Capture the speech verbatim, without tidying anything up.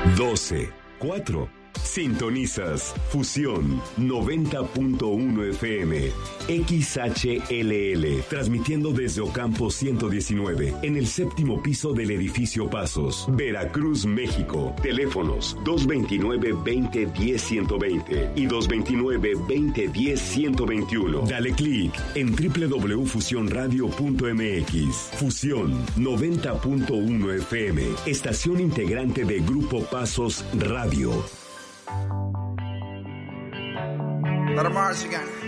doce, cuatro. Sintonizas Fusión noventa punto uno F M, X H L L, transmitiendo desde Ocampo ciento diecinueve, en el séptimo piso del edificio Pasos, Veracruz, México. Teléfonos dos veintinueve, veinte, diez, ciento veinte y dos veintinueve, veinte, diez, ciento veintiuno. Dale clic en doble u doble u doble u punto fusión radio punto m x. Fusión noventa punto uno F M, estación integrante de Grupo Pasos Radio. Let 'em march again.